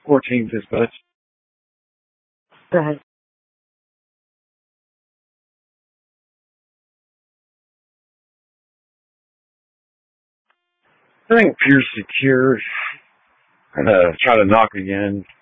14 just but Go ahead. I think appears secure. Try to knock again.